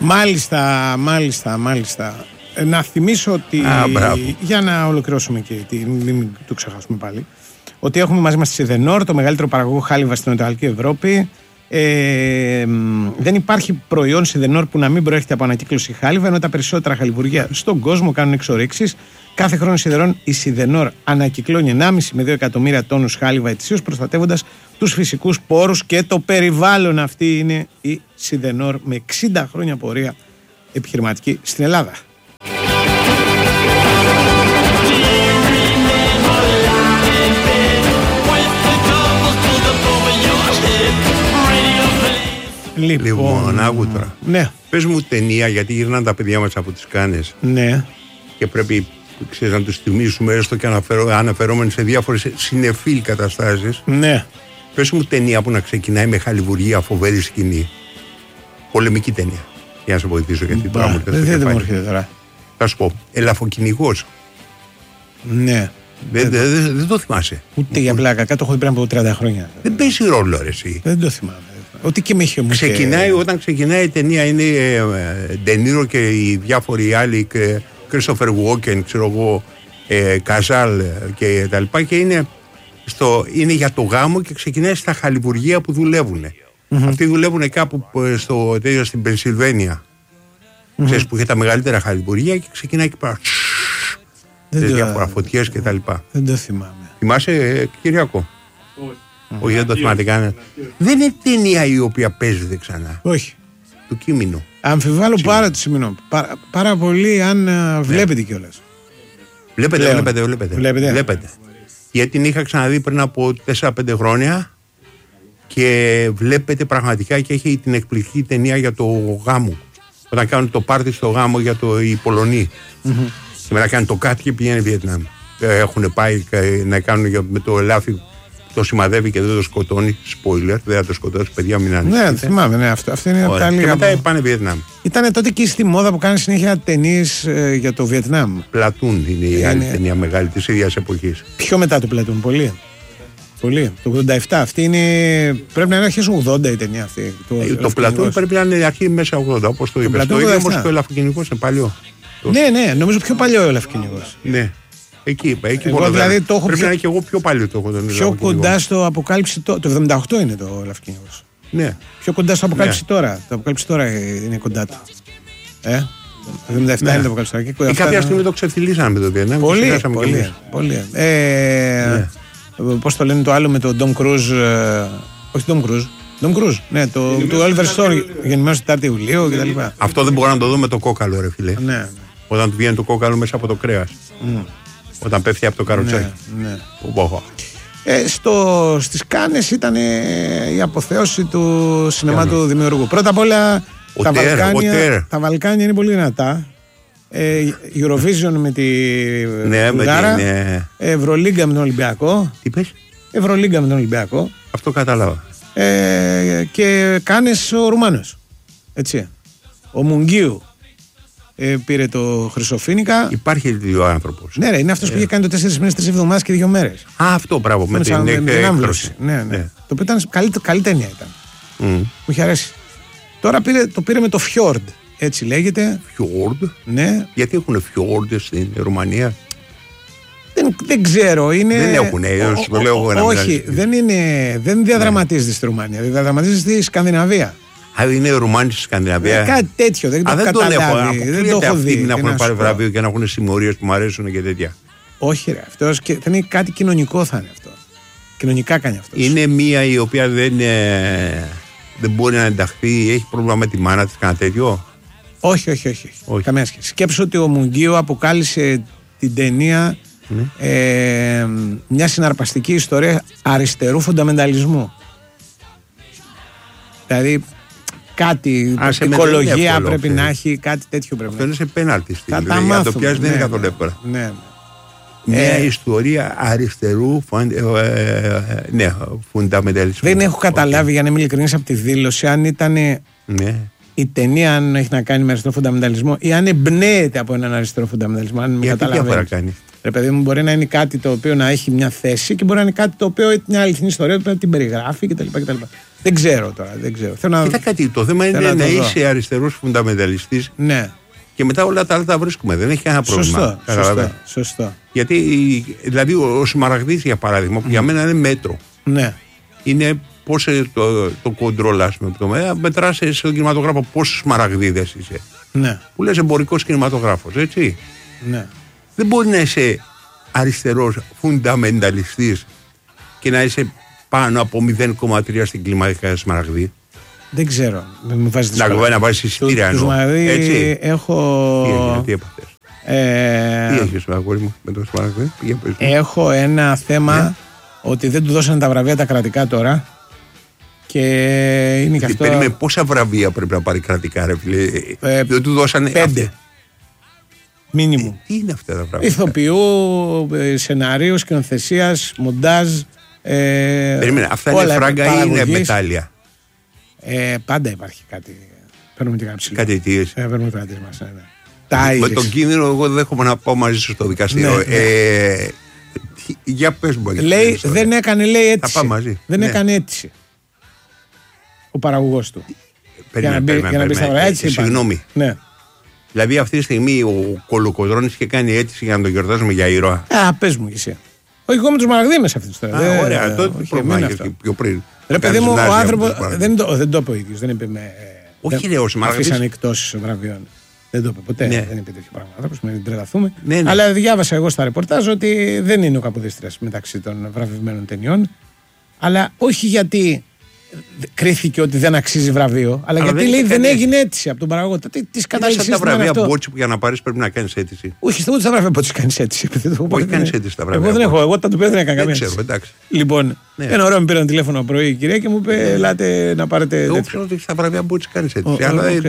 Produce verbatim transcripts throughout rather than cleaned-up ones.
Μάλιστα, μάλιστα, μάλιστα. Να θυμίσω ότι. Α, για να ολοκληρώσουμε και μην το ξεχάσουμε πάλι. Ότι έχουμε μαζί μας τη Σιδενόρ, το μεγαλύτερο παραγωγό χάλιβα στην Ανατολική Ευρώπη. Ε, δεν υπάρχει προϊόν Σιδενόρ που να μην προέρχεται από ανακύκλωση χάλιβα, ενώ τα περισσότερα χαλιβουργεία στον κόσμο κάνουν εξορίξεις. Κάθε χρόνο Σιδερών, η Σιδενόρ ανακυκλώνει ενάμιση με δύο εκατομμύρια τόνους χάλιβα ετησίως, προστατεύοντας τους φυσικούς πόρους και το περιβάλλον. Αυτή είναι η Σιδενόρ με εξήντα χρόνια πορεία επιχειρηματική στην Ελλάδα. Λοιπόν, λοιπόν άκου τώρα. Ναι. Πες μου ταινία, γιατί γυρνάνε τα παιδιά μας από τις Κάνες. Ναι. Και πρέπει, ξέρεις, να τους θυμίσουμε έστω και αναφερόμενοι σε διάφορες συνεφίλ καταστάσεις. Ναι. Πες μου ταινία που να ξεκινάει με χαλιβουργία, φοβερή σκηνή. Πολεμική ταινία. Για να σε βοηθήσω, γιατί τώρα μου έρχεται στο κεφάλι. Τώρα. Θα σου πω, Ελαφοκυνηγός. Ναι. Δεν, δεν, δεν, δεν το θυμάσαι. Ούτε για πλάκα, κάτω έχω δει πριν από τριάντα χρόνια. Δεν παίζει ρόλο, ρε εσύ. Δεν το θυμάμαι. Ό,τι και με είχε μου. Ξεκινάει, και... όταν ξεκινάει η ταινία, είναι Ντενίρο και οι διάφοροι άλλοι, Κρίστοφερ Γουόκεν, ξέρω εγώ, ε, Καζάλ και τα λοιπά, και είναι, στο, είναι για το γάμο και ξεκινάει στα χαλιβουργεία που δουλεύουν. Mm-hmm. Αυτοί δουλεύουν κάπου στο, τέλος, στην Πενσιλβένια. Mm-hmm. Ξέρεις, που είχε τα μεγαλύτερα χαλιβουργεία, και ξεκινάει εκεί πέρα. Σε διάφορα φωτιές και τα λοιπά. Δεν το θυμάμαι. Θυμάσαι, Κυριακό? Όχι. Όχι, δεν το θυμάται κανένα. Δεν είναι ταινία η οποία παίζεται ξανά. Όχι. Του κείμενου. Αμφιβάλλω πάρα το σημείο. Πάρα, πάρα πολύ αν ναι. βλέπετε κιόλας. Βλέπετε, βλέπετε, βλέπετε, βλέπετε. Βλέπετε. Γιατί την είχα ξαναδεί πριν από τέσσερα πέντε χρόνια και βλέπετε πραγματικά, και έχει την εκπληκτική ταινία για το γάμο. Όταν κάνουν το πάρτι στο γάμο για το, οι Πολωνοί. Mm-hmm. Και μετά κάνουν το κάτι και πηγαίνει Βιετνάμ. Έχουν πάει να κάνουν με το ελάφι. Το σημαδεύει και δεν το σκοτώνει. Spoiler, δεν θα το σκοτώσει, παιδιά, μην ανησυχείτε. Ναι, θυμάμαι, ναι, αυτό, αυτό είναι τα λίγα. Και μετά πάνε Βιετνάμ. Ήταν τότε και στη μόδα που κάνει συνέχεια ταινίες ε, για το Βιετνάμ. Πλατούν είναι η άλλη ταινία μεγάλη τη ίδια εποχή. Πιο μετά το Πλατούν, πολύ. Πολύ. Το ογδόντα επτά. Αυτή είναι. Πρέπει να είναι αρχέ ογδόντα η ταινία αυτή. Το, ε, το Πλατούν πρέπει να είναι αρχή μέσα ογδόντα, όπω το είπε. Το ίδιο όμω το Ελαφοκυνηγός είναι παλιό. Ναι, ναι, νομίζω πιο παλιό ο Ελαφοκυνηγός. Ναι. Εκεί, εκεί εγώ, δηλαδή, το έχω πρέπει πιο... να είναι και εγώ πιο παλιό το έχω τον πιο κοντά στο Αποκάλυψη τώρα. Το εβδομήντα οκτώ είναι το Ελαφοκυνηγός. Ναι. Πιο κοντά στο Αποκάλυψη ναι. τώρα. Το Αποκάλυψη τώρα είναι κοντά του. Ε, το εβδομήντα επτά ναι. είναι το Αποκάλυψη τώρα. Και κάποια στιγμή το ξεφτυλίσαμε με το Βιετνάμ. Πολύ, πολύ. πολύ. Ε, ναι. Πώς το λένε το άλλο με τον Ντομ Κρούζ. Όχι τον Κρούζ. Ντομ Κρούζ. Ναι, το Oliver Stone γεννημένος τετάρτη Ιουλίου κτλ. Αυτό δεν μπορώ να το δω με το κόκαλο, ρε φίλε. Ναι. Όταν του βγαίνει το κόκαλο μέσα από το κρέας. Όταν πέφτει από το καροτσάκι. Ναι, ναι. Ε, στο, στις Κάνες ήταν η αποθέωση του σινεμά του δημιουργού. Πρώτα απ' όλα ο τα, τέρ, Βαλκάνια, τα Βαλκάνια είναι πολύ δυνατά. Ε, Eurovision με τη ναι, Βουλγάρα, ναι. Ευρωλίγκα με τον Ολυμπιακό. Τι πες? Ευρωλίγκα με τον Ολυμπιακό. Αυτό κατάλαβα. Ε, και Κάνες ο Ρουμάνος. Έτσι. Ο Μουγγίου. Ε, πήρε το Χρυσοφίνικα. Υπάρχει δύο άνθρωπος. Ναι, ρε, είναι αυτός ε. που είχε κάνει το τέσσερις μήνες, τρεις εβδομάδες και δύο μέρες. Α, αυτό μπράβο. Με, με την, την, την άμβλωση. Ναι, ναι, ναι. Το οποίο ήταν καλή, καλή ταινία ήταν. Mm. Μου είχε αρέσει. Τώρα πήρε, το πήρε με το Fjord. Έτσι λέγεται. Fjord. Ναι. Γιατί έχουν Fjord στην Ρουμανία? Δεν, δεν ξέρω. Είναι... Δεν έχουν. Ο, ο, ο, ο, όχι, δεν, είναι, δεν διαδραματίζεται ναι. στη Ρουμανία. Διαδραματίζεται στη Σκανδιναβία. Α, είναι Ρουμάνοι στη Σκανδιναβία. Ε, κάτι τέτοιο. Δεν, Α, το δεν τον έχω. Δεν το έχω δει. Να έχουν πάρει βραβείο και να έχουν συμμορίες που μου αρέσουν και τέτοια. Όχι, ρε. Αυτός και, θα είναι κάτι κοινωνικό, θα είναι αυτό. Κοινωνικά κάνει αυτό. Είναι μία η οποία δεν, ε, δεν μπορεί να ενταχθεί, έχει πρόβλημα με τη μάνα της, κανένα τέτοιο. Όχι, όχι, όχι. όχι. Καμία σχέση. Σκέψω ότι ο Μουγγίου αποκάλυψε την ταινία ναι. ε, μια συναρπαστική ιστορία αριστερού φονταμενταλισμού. Δηλαδή. Κάτι, Α, οικολογία εύκολο, πρέπει να έχει, κάτι τέτοιο πρέπει αυτό να έχει. Αυτό είναι σε πέναλτι στυλ. Θα τα μάθουμε. Αν το πιάσει δεν είναι καθόλου εύκολα. Μια ε, ιστορία αριστερού ε, ναι, φουνταμενταλισμού. Δεν έχω καταλάβει, okay. για να είμαι ειλικρινής, από τη δήλωση αν ήταν ναι. η ταινία, αν έχει να κάνει με αριστερό φουνταμενταλισμό ή αν εμπνέεται από έναν αριστερό φουνταμενταλισμό. Αν με καταλαβαίνεις. Κάνει. Ρε παιδί μου, μπορεί να είναι κάτι το οποίο να έχει μια θέση και μπορεί να είναι κάτι το οποίο μια αληθινή ιστορία που την περιγράφει κτλ. κτλ. Δεν ξέρω τώρα. Δεν ξέρω. Θέλω να... Κοίτα κάτι, το θέμα είναι να, να είσαι αριστερός φουνταμενταλιστής. Ναι. Και μετά όλα τα άλλα τα βρίσκουμε. Δεν έχει κανένα πρόβλημα. Σωστό. Σωστό, σωστό. Γιατί δηλαδή ο, ο Σμαραγδής για παράδειγμα, που mm. για μένα είναι μέτρο. Ναι. Είναι πώς το, το κοντρόλας με το μέρα, μετράς στον κινηματογράφο πόσους Σμαραγδίδες είσαι. Ναι. Που λες εμπορικός κινηματογράφος, έτσι. Ναι. Δεν μπορεί να είσαι αριστερός φουνταμενταλιστής και να είσαι πάνω από μηδέν κόμμα τρία στην κλιμακία Σμαραγδί. Δεν ξέρω. Με βάζεις να να βάζεις εισιτήρια εννοώ. Έτσι. Έχω... Τι έγινε, τι έπαθες. Ε... Τι έχεις με αγόρι μου με το Σμαραγδί. Έχω ένα θέμα ναι. ότι δεν του δώσανε τα βραβεία τα κρατικά τώρα. Και είναι και αυτό... Περίμενε πόσα βραβεία πρέπει να πάρει κρατικά ρε φίλε. Ε, δεν του δώσανε... Πέντε. Μίνιμουμ. Ε, τι είναι αυτά τα βραβεία. Ηθοποιού, σενάριο, σκηνοθεσίας, μοντάζ. Ε, Περίμενε, αυτά είναι φράγκα ή είναι μετάλλια. Ε, πάντα υπάρχει κάτι. Παίρνουμε την κάψη. Κάτι αιτίες. Ε, παίρνουμε το κάτι μας. Ναι, ναι. Με τον κίνδυνο, εγώ δεν δέχομαι να πάω μαζί σου στο δικαστήριο. Ναι, ναι. Ε, για πες μου. Λέει, δεν έκανε, λέει, αίτηση. Θα πάμε μαζί. Δεν ναι. έκανε αίτηση. Ο παραγωγός του. Περίμενε, για να μπει στα βράδια. Συγγνώμη. Ναι. Δηλαδή αυτή τη στιγμή ο Κολοκοδρώνης και κάνει αίτηση για να τον γιορτάζουμε για ήρωα. Α, πες μου εσύ. Όχι, εγώ με τους Μαραγδί σε αυτή τη ιστορία. Α, ωραία, τότε τι πρόβλημα έχει πιο πριν. Ρε παιδί μου, ο άνθρωπος δεν το είπε ο ίδιος. Δεν είπε με. Όχι, ρε, ο Σμαραγδής. Αφήσαν εκτός βραβείων. Δεν το είπε ποτέ. Δεν είπε τέτοιο πράγμα. Άνθρωπος, μην τρελαθούμε. Αλλά διάβασα εγώ στα ρεπορτάζ ότι δεν είναι ο Καποδίστριας μεταξύ των βραβευμένων ταινιών. Αλλά όχι γιατί κρίθηκε ότι δεν αξίζει βραβείο, αλλά, αλλά γιατί δεν λέει δεν έγινε αίτηση από τον παραγωγό. Τι τη κατάληξη τα βραβεία Μπότσι που για να πάρει πρέπει να κάνει αίτηση. Όχι, ούτε στα βραβεία Μπότσι κάνει αίτηση. Όχι, κάνει αίτηση στα βραβεία. Εγώ δεν έχω, εγώ τα του δεν έκανα καμία αίτηση. Λοιπόν, ένα ωραίο με πήραν τηλέφωνο πρωί η κυρία και μου είπε: ελάτε να πάρετε. Εγώ ξέρω ότι στα βραβεία Μπότσι κάνει αίτηση.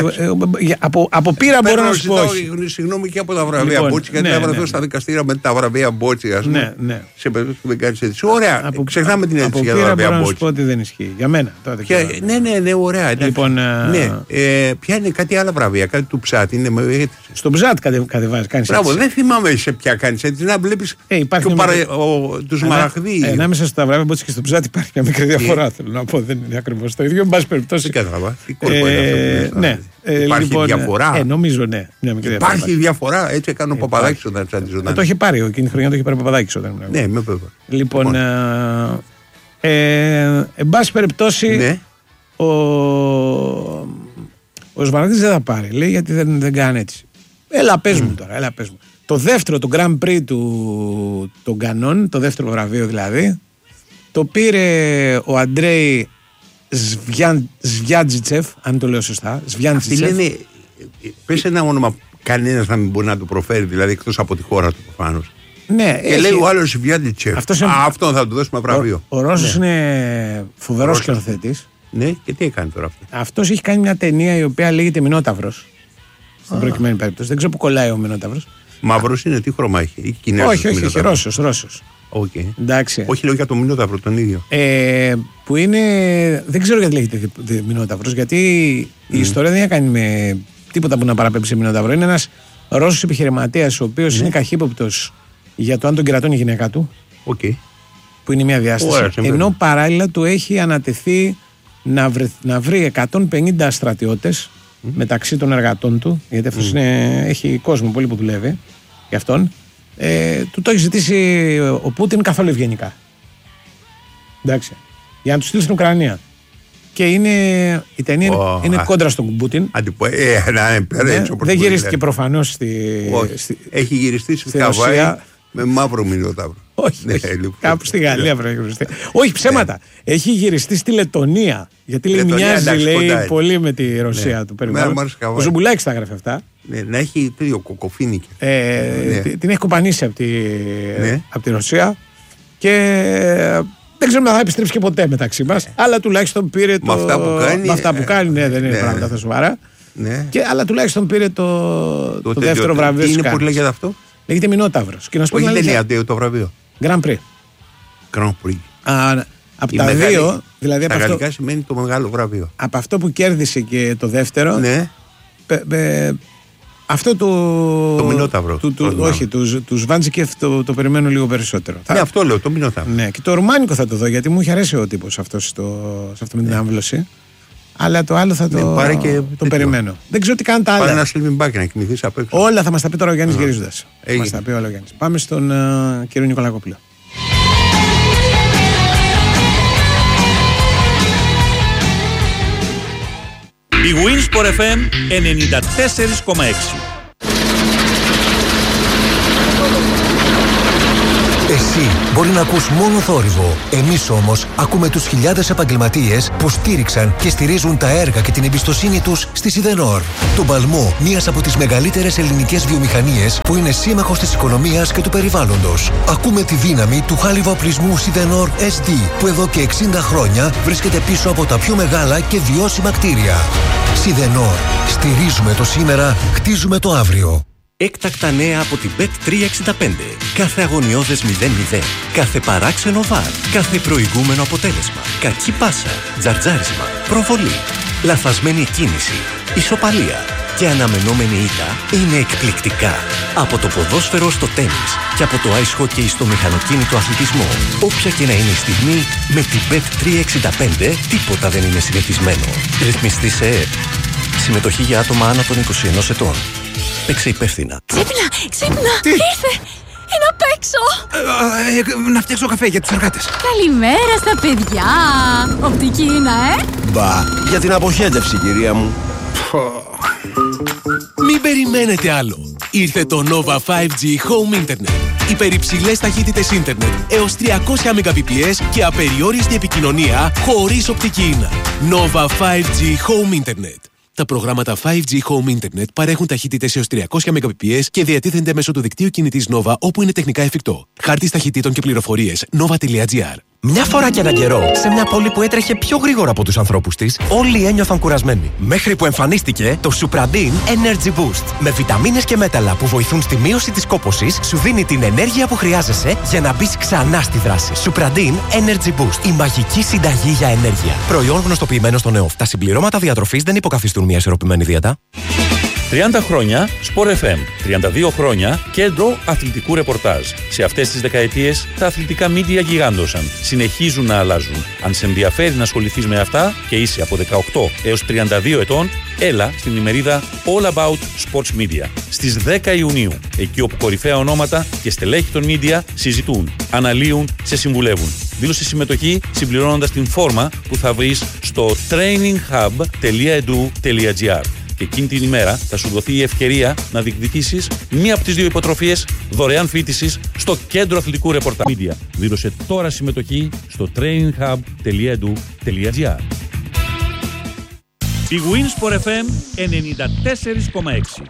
Από πείρα μπορώ να σου πω. Συγγνώμη και από τα βραβεία Μπότσι, γιατί θα βρεθώ στα δικαστήρια με τα βραβεία Μπότσι, α πούμε. Σε περίπτωση που δεν κάνει αίτηση. Ωραία, ξεχνάμε την αίτηση για τα βραβεία Μπότσι. Να σου πω ότι δεν ισχύει. Για μένα. Ναι, ναι, ναι, ωραία. Λοιπόν, ναι. Ε, ποια είναι κάτι άλλα βραβεία, κάτι του Ψάτ. Είναι με αίτηση. Στον Ψάτ κατεβάζει, κάνει έτσι. Μπράβο, δεν θυμάμαι σε ποια κάνει έτσι. Να βλέπει ε, παρα... του Μαραγδί. Ε, ανάμεσα στα βραβεία Μπότσι και στον Ψάτ υπάρχει μια μικρή διαφορά. Θέλω να πω, δεν είναι ακριβώ το ίδιο. Εν πάση περιπτώσει. Τι κατάλαβα. Τι κόλπο είναι αυτό. Ναι. Υπάρχει λοιπόν, διαφορά. Ε, νομίζω ναι. Μια μικρή υπάρχει διαφορά. διαφορά. Έτσι έκανε ο Παπαδάκης όταν τσάντιζε. Το είχε πάρει. Εκείνη τη χρονιά το είχε πάρει ο Παπαδάκης όταν. Ναι, με βέβαια. Λοιπόν. Εν πάση περιπτώσει. Ο, ο Σμαραγδής δεν θα πάρει, λέει, γιατί δεν, δεν κάνει έτσι. Έλα πες mm. μου τώρα, έλα πες μου. Το δεύτερο, το Grand Prix του, των Κανών, το δεύτερο βραβείο δηλαδή, το πήρε ο Αντρέι Σβιάντζιτσεφ, αν το λέω σωστά. Σβιάντζιτσεφ. Λένε, πες ένα όνομα κανένας να μην μπορεί να το προφέρει, δηλαδή εκτός από τη χώρα του προφανώς. Ναι, και έχει... λέει ο άλλος Σβιάντζιτσεφ. Είναι... Αυτόν θα του δώσουμε βραβείο. Ο, ο Ρώσος ναι. είναι φοβερός σκηνοθέτης. Ναι, και τι έκανε τώρα αυτό. Αυτός έχει κάνει μια ταινία η οποία λέγεται Μινόταυρος. Στην ah. προκειμένη περίπτωση. Δεν ξέρω που κολλάει ο Μινόταυρος. Μαύρος είναι, τι χρώμα έχει. Όχι, όχι, όχι, Ρώσος. Ρώσος. Okay. Εντάξει. Όχι, λέω για τον Μινόταυρο τον ίδιο. Ε, που είναι. Δεν ξέρω γιατί λέγεται Μινόταυρος. Γιατί mm. η ιστορία δεν έχει κάνει με τίποτα που να παραπέμψει σε Μινόταυρο. Είναι ένας Ρώσος επιχειρηματίας ο οποίος mm. είναι καχύποπτος για το αν τον κερατώνει η γυναίκα του. Okay. Που είναι μια διάσταση. Oh, ενώ παράλληλα του έχει ανατεθεί να βρει, να βρει εκατόν πενήντα στρατιώτες mm. μεταξύ των εργατών του, γιατί αυτός mm. είναι, έχει κόσμο πολύ που δουλεύει για αυτόν. Ε, του το έχει ζητήσει ο Πούτιν καθόλου ευγενικά. Εντάξει. Για να του στείλει στην Ουκρανία. Και είναι, η ταινία oh, είναι α, κόντρα στον Πούτιν. Αντιπο, ε, να, ε, πέρα, ναι, δεν γυρίστηκε προφανώς στη, στη, έχει γυριστεί στη, στη Χαβάη με μαύρο Μινόταυρο. Όχι, ναι, όχι. Λοιπόν. Κάπου στη Γαλλία πρέπει να γυριστεί. Όχι, ψέματα. Ναι. Έχει γυριστεί στη Λετωνία. Γιατί λέει, Λετωνία, μοιάζει εντάξει, λέει, πολύ με τη Ρωσία ναι. του περιβάλλοντος. Ο Ζουμπουλάκης τα έγραφε αυτά. Ναι, να έχει τέτοιο κοκοφίνικε. Ε, ναι. Την έχει κοπανίσει από τη, ναι. από τη Ρωσία. Και δεν ξέρουμε αν θα επιστρέψει και ποτέ μεταξύ μας. Αλλά τουλάχιστον πήρε το. Με αυτά που κάνει. Με αυτά που κάνει, ναι, δεν είναι ναι. πράγματα σοβαρά. Ναι. Και, αλλά τουλάχιστον πήρε το, το, το δεύτερο βραβείο. Τι είναι που λέγεται αυτό. Λέγεται Μινόταυρος. Όχι, δεν είναι αντίο το βραβείο. Grand Prix. Grand Prix. Α, από τα μεγάλη, δύο. Δηλαδή τα από γαλλικά αυτό, σημαίνει το μεγάλο βραβείο. Από αυτό που κέρδισε και το δεύτερο. Ναι. Πε, πε, Αυτό το. Το Μινόταυρο. Του, του, το όχι, του, του Σβάντζικεφ το, το περιμένω λίγο περισσότερο. Ναι, θα... αυτό λέω, το Μινόταυρο. Ναι, και το Ρουμάνικο θα το δω γιατί μου είχε αρέσει ο τύπος αυτό σε αυτό με την άμβλωση. Αλλά το άλλο θα το, ναι, πάρε και το περιμένω. Δεν ξέρω τι κάνουν τα άλλα. Πάρε ένα sleeping bag να κοιμηθείς απ' έξω. Όλα θα μας τα πει τώρα ο Γιάννης γυρίζοντας. Θα μας τα πει όλα ο Γιάννης. Πάμε στον uh, κύριο Νικολακόπουλο. Η Winsport εφ εμ ενενήντα τέσσερα κόμμα έξι. Εσύ μπορεί να ακούς μόνο θόρυβο. Εμείς όμως ακούμε τους χιλιάδες επαγγελματίες που στήριξαν και στηρίζουν τα έργα και την εμπιστοσύνη τους στη Σιδενόρ. Τον παλμό μιας από τις μεγαλύτερες ελληνικές βιομηχανίες που είναι σύμμαχος της οικονομίας και του περιβάλλοντος. Ακούμε τη δύναμη του χάλιβα οπλισμού Σιδενόρ ες ντι που εδώ και εξήντα χρόνια βρίσκεται πίσω από τα πιο μεγάλα και βιώσιμα κτίρια. Σιδενόρ. Στηρίζουμε το σήμερα, χτίζουμε το αύριο. Έκτακτα νέα από την μπετ τριακόσια εξήντα πέντε. Κάθε αγωνιώδες μηδέν μηδέν. Κάθε παράξενο βαρ. Κάθε προηγούμενο αποτέλεσμα. Κακή πάσα. Τζαρτζάρισμα. Προβολή. Λαθασμένη κίνηση. Ισοπαλία. Και αναμενόμενη ήττα είναι εκπληκτικά. Από το ποδόσφαιρο στο τένις και από το ice hockey στο μηχανοκίνητο αθλητισμό. Όποια και να είναι η στιγμή, με την μπετ τριακόσια εξήντα πέντε τίποτα δεν είναι συνηθισμένο. Ρυθμιστή σε ΕΕΠ. Συμμετοχή για άτομα άνω των είκοσι ενός ετών. Παίξε υπεύθυνα. Ξύπνα, ξύπνα, Τι? ήρθε. Είναι απ' έξω. Ε, ε, να φτιάξω καφέ για τους εργάτες. Καλημέρα στα παιδιά. Οπτική είναι, ε. Μπα, για την αποχέτευση, κυρία μου. Μην περιμένετε άλλο. Ήρθε το Nova φάιβ τζι Home Internet. Υπερυψηλές ταχύτητες ίντερνετ έως τριακόσια Mbps και απεριόριστη επικοινωνία χωρίς οπτική ίνα. Nova φάιβ τζι Home Internet. Τα προγράμματα φάιβ τζι Home Internet παρέχουν ταχύτητες έως τριακόσια Mbps και διατίθενται μέσω του δικτύου κινητής Nova όπου είναι τεχνικά εφικτό. Χάρτης ταχυτήτων και πληροφορίες nova τελεία gr. Μια φορά και έναν καιρό, σε μια πόλη που έτρεχε πιο γρήγορα από τους ανθρώπους της, όλοι ένιωθαν κουρασμένοι. Μέχρι που εμφανίστηκε το Supradin Energy Boost. Με βιταμίνες και μέταλλα που βοηθούν στη μείωση της κόπωσης, σου δίνει την ενέργεια που χρειάζεσαι για να μπεις ξανά στη δράση. Supradin Energy Boost. Η μαγική συνταγή για ενέργεια. Προϊόν γνωστοποιημένο στον ΕΟΦ. Τα συμπληρώματα διατροφής δεν υποκαθιστούν μια ισορροπημένη δίαιτα. τριάντα χρόνια Sport εφ εμ, τριάντα δύο χρόνια κέντρο αθλητικού ρεπορτάζ. Σε αυτές τις δεκαετίες τα αθλητικά μίντια γιγάντωσαν. Συνεχίζουν να αλλάζουν. Αν σε ενδιαφέρει να ασχοληθείς με αυτά και είσαι από δεκαοκτώ έως τριάντα δύο ετών, έλα στην ημερίδα All About Sports Media στις δέκα Ιουνίου. Εκεί όπου κορυφαία ονόματα και στελέχη των μίντια συζητούν, αναλύουν, σε συμβουλεύουν. Δήλωσε συμμετοχή συμπληρώνοντας την φόρμα που θα βρεις στο training hub τελεία edu τελεία gr. Και εκείνη την ημέρα θα σου δοθεί η ευκαιρία να διεκδικήσεις μία από τις δύο υποτροφίες δωρεάν φοιτησης στο κέντρο αθλητικού ρεπορτάζ. Media. Δήλωσε τώρα συμμετοχή στο training hub τελεία edu τελεία gr. Η Winsport εφ εμ ενενήντα τέσσερα κόμμα έξι.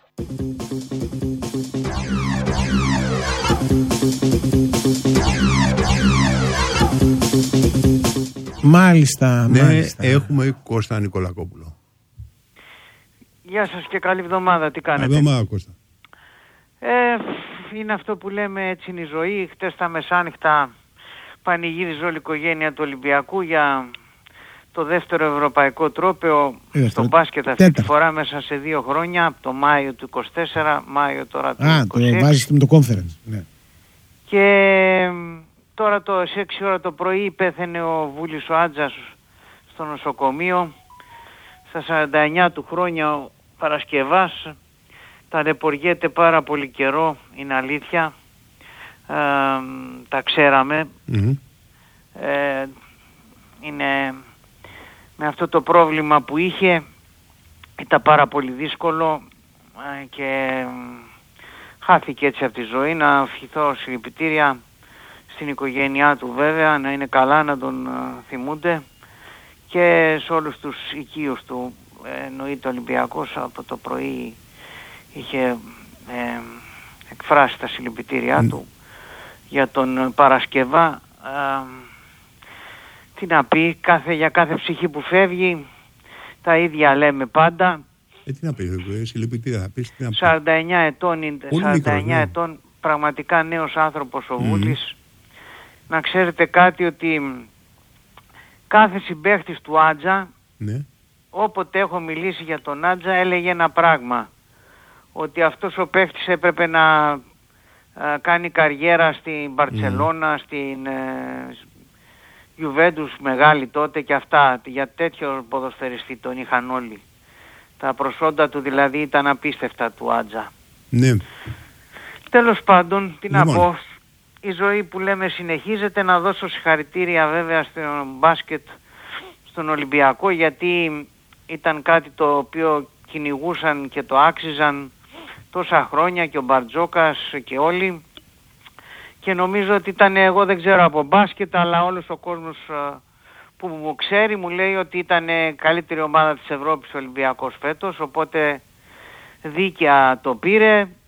Μάλιστα, ναι, μάλιστα. Έχουμε Κώστα Νικολακόπουλο. Γεια σας και καλή εβδομάδα, τι κάνετε? Καλή εβδομάδα, Κώστα. Ε, είναι αυτό που λέμε, έτσι είναι η ζωή. Χτες τα μεσάνυχτα πανηγύριζε όλη η οικογένεια του Ολυμπιακού για το δεύτερο ευρωπαϊκό τρόπαιο στο μπάσκετ αυτή τέτα. Τη φορά μέσα σε δύο χρόνια, από το Μάιο του είκοσι τέσσερα, Μάιο τώρα του είκοσι έξι. Α, το βάζεις με το conference, ναι. Και τώρα το σε έξι ώρα το πρωί πέθανε ο Βούλης ο Άτζας στο νοσοκομείο. Στα σαράντα εννιά του χρόνια ο Παρασκευάς. Ταλαιπωριέται πάρα πολύ καιρό, είναι αλήθεια. Ε, τα ξέραμε. Mm-hmm. Ε, είναι με αυτό το πρόβλημα που είχε, ήταν πάρα πολύ δύσκολο ε, και χάθηκε έτσι από τη ζωή. Να ευχηθώ συλληπιτήρια στην οικογένειά του βέβαια, να είναι καλά, να τον ε, θυμούνται και σε όλους τους οικείους του. Ε, εννοείται ο Ολυμπιακός από το πρωί είχε ε, εκφράσει τα συλληπιτήριά mm. του για τον Παρασκευά. Ε, τι να πει, κάθε, για κάθε ψυχή που φεύγει τα ίδια λέμε πάντα. Ε, τι να πει, ε, συλληπιτήρια θα πεις, τι να πει. σαράντα εννιά ετών, σαράντα εννιά μικρό, ναι. ετών, πραγματικά νέος άνθρωπος ο mm. Βούλης. Να ξέρετε κάτι, ότι κάθε συμπαίχτης του Άτζα, ναι. όποτε έχω μιλήσει για τον Άτζα, έλεγε ένα πράγμα, ότι αυτός ο παίχτης έπρεπε να ε, κάνει καριέρα στην Μπαρτσελώνα, mm. στην ε, Γιουβέντους μεγάλη τότε και αυτά. Για τέτοιο ποδοσφαιριστή τον είχαν όλοι. Τα προσόντα του δηλαδή ήταν απίστευτα του Άτζα. Ναι. Τέλος πάντων, τι λοιπόν. να πω, η ζωή που λέμε συνεχίζεται. Να δώσω συγχαρητήρια βέβαια στο μπάσκετ, στον Ολυμπιακό, γιατί ήταν κάτι το οποίο κυνηγούσαν και το άξιζαν τόσα χρόνια και ο Μπαρτζόκας και όλοι, και νομίζω ότι ήταν, εγώ δεν ξέρω από μπάσκετ, αλλά όλος ο κόσμος που μου ξέρει μου λέει ότι ήταν καλύτερη ομάδα της Ευρώπης ο Ολυμπιακός φέτος, οπότε δίκαια το πήρε.